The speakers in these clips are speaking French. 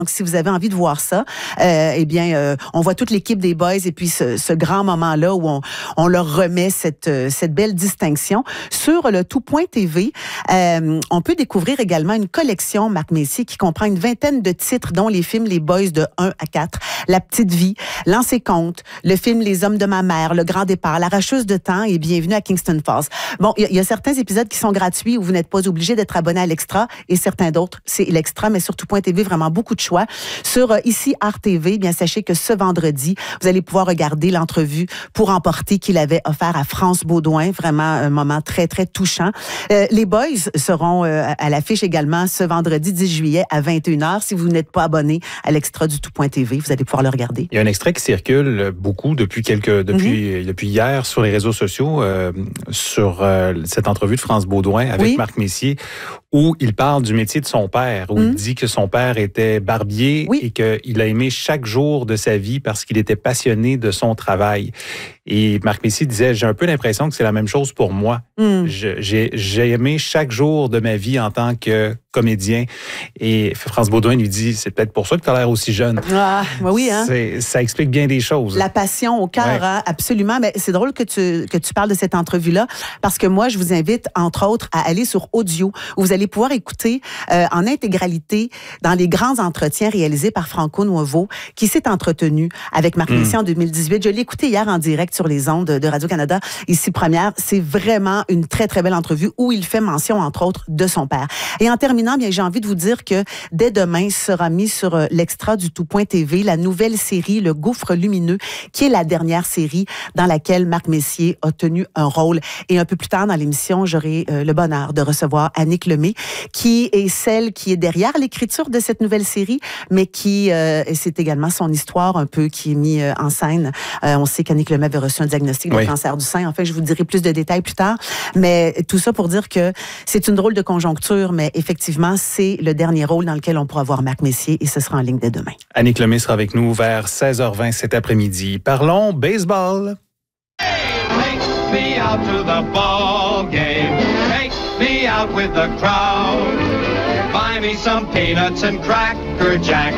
Donc, si vous avez envie de voir ça, on voit toute l'équipe des Boys et puis ce grand moment-là où on leur remet cette belle distinction. Sur le tout.tv, on peut découvrir également une collection, Marc Messier, qui comprend une vingtaine de titres, dont les films Les Boys de 1 à 4, La Petite Vie, Lancez compte, le film Les Hommes de ma mère, Le Grand Départ, L'Arracheuse de temps et Bienvenue à Kingston Falls. Bon, il y a certains épisodes qui sont gratuits où vous n'êtes pas obligé d'être abonné à l'Extra et certains d'autres, c'est l'Extra, mais sur tout.tv, vraiment beaucoup de choix. Sur ici Art TV, bien sachez que ce vendredi, vous allez pouvoir regarder l'entrevue Pour emporter qu'il avait offert à France Baudouin, vraiment un moment très très touchant. Les Boys seront à l'affiche également ce vendredi 10 juillet à 21h. Si vous n'êtes pas abonné à l'Extra du tout.tv, vous allez pouvoir le regarder. Il y a un extrait qui circule beaucoup depuis hier sur les réseaux sociaux sur cette entrevue de France Baudouin avec Marc Messier où il parle du métier de son père, où il dit que son père était barbier et qu'il a aimé chaque jour de sa vie parce qu'il était passionné de son travail. Et Marc Messier disait, j'ai un peu l'impression que c'est la même chose pour moi. J'ai aimé chaque jour de ma vie en tant que comédien. Et France Baudouin lui dit, c'est peut-être pour ça que tu as l'air aussi jeune. Ah, oui, hein? Ça explique bien des choses. La passion au cœur, hein? Absolument. Mais c'est drôle que tu parles de cette entrevue-là parce que moi, je vous invite, entre autres, à aller sur Audio où vous allez pouvoir écouter en intégralité dans les grands entretiens réalisés par Franco Nuovo qui s'est entretenu avec Marc Messier en 2018. Je l'ai écouté hier en direct sur les ondes de Radio-Canada, ici Première. C'est vraiment une très, très belle entrevue où il fait mention, entre autres, de son père. Et en terminant, bien, j'ai envie de vous dire que dès demain sera mis sur l'Extra du tout.tv la nouvelle série Le Gouffre lumineux, qui est la dernière série dans laquelle Marc Messier a tenu un rôle. Et un peu plus tard dans l'émission, j'aurai le bonheur de recevoir Annick Lemay, qui est celle qui est derrière l'écriture de cette nouvelle série, mais c'est également son histoire un peu qui est mise en scène. On sait qu'Annick Lemay avait reçu un diagnostic de cancer du sein. En fait, je vous dirai plus de détails plus tard. Mais tout ça pour dire que c'est une drôle de conjoncture, mais effectivement, c'est le dernier rôle dans lequel on pourra voir Marc Messier et ce sera en ligne dès demain. Annick Lemay sera avec nous vers 16h20 cet après-midi. Parlons baseball. Hey, take me out to the ball game. Take me out with the crowd. Buy me some peanuts and Cracker Jack.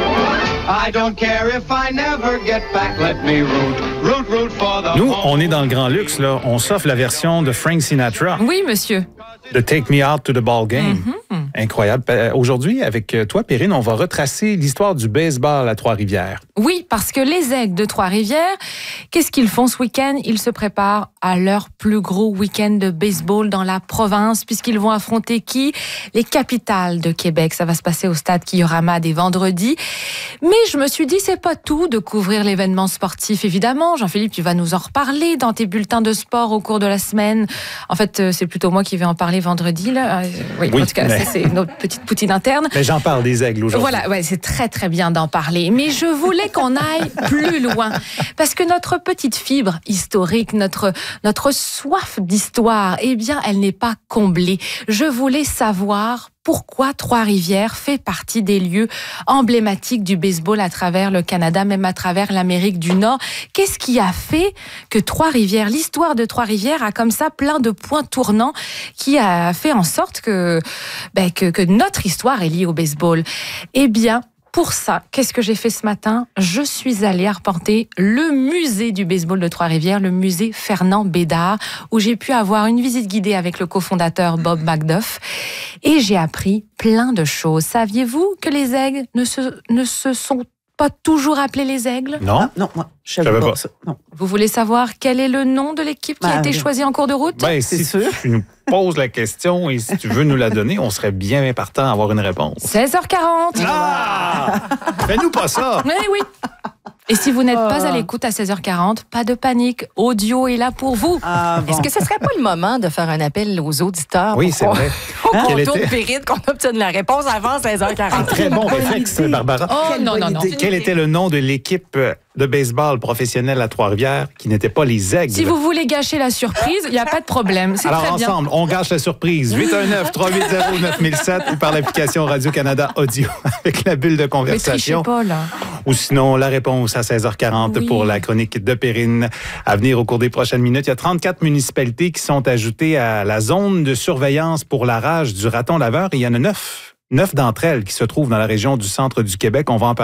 I don't care if I never get back. Let me root for the Nous, on est dans le grand luxe, là. On s'offre la version de Frank Sinatra. Oui, monsieur. De Take Me Out to the Ball Game. Incroyable. Aujourd'hui, avec toi, Perrine, on va retracer l'histoire du baseball à Trois-Rivières. Oui, parce que les Aigles de Trois-Rivières, qu'est-ce qu'ils font ce week-end? Ils se préparent à leur plus gros week-end de baseball dans la province, puisqu'ils vont affronter qui? Les Capitals de Québec. Ça va se passer au stade Kiyorama dès vendredi. Mais je me suis dit, c'est pas tout de couvrir l'événement sportif, évidemment. Jean-Philippe, tu vas nous en reparler dans tes bulletins de sport au cours de la semaine. En fait, c'est plutôt moi qui vais en parler vendredi, là. Oui, en tout cas, c'est notre petite poutine interne. Mais j'en parle des Aigles aujourd'hui. Voilà, ouais, c'est très, très bien d'en parler. Mais je voulais qu'on aille plus loin. Parce que notre petite fibre historique, notre soif d'histoire, eh bien, elle n'est pas comblée. Je voulais savoir pourquoi Trois-Rivières fait partie des lieux emblématiques du baseball à travers le Canada, même à travers l'Amérique du Nord. Qu'est-ce qui a fait que Trois-Rivières, l'histoire de Trois-Rivières a comme ça plein de points tournants qui a fait en sorte que notre histoire est liée au baseball? Eh bien, pour ça, qu'est-ce que j'ai fait ce matin? Je suis allée arpenter le musée du baseball de Trois-Rivières, le musée Fernand Bédard, où j'ai pu avoir une visite guidée avec le cofondateur Bob Macduff. Et j'ai appris plein de choses. Saviez-vous que les Aigles ne se sont pas toujours appelés les Aigles? Non. Ah, non, moi, je savais pas ça. Non. Vous voulez savoir quel est le nom de l'équipe qui a été choisie en cours de route? Ben, si tu nous poses la question et si tu veux nous la donner, on serait bien partant à avoir une réponse. 16h40. Ah! Fais-nous pas ça! Oui. Et si vous n'êtes pas à l'écoute à 16h40, pas de panique, Audio est là pour vous. Est-ce que ce serait pas le moment de faire un appel aux auditeurs? Oui, c'est vrai. Au contour de Périne, qu'on obtienne la réponse avant 16h40. Un très bon réflexe, Barbara. Oh non. Quel était le nom de l'équipe de baseball professionnel à Trois-Rivières qui n'était pas les Aigles? Si vous voulez gâcher la surprise, il n'y a pas de problème. C'est alors très bien. ensemble, on gâche la surprise. 819-380-9007 ou par l'application Radio-Canada Audio avec la bulle de conversation. Mais trichez pas, là. Ou sinon, la réponse à 16h40 pour la chronique de Perrine. À venir au cours des prochaines minutes, il y a 34 municipalités qui sont ajoutées à la zone de surveillance pour la rage du raton laveur. Et il y en a 9 9 d'entre elles qui se trouvent dans la région du centre du Québec. On va en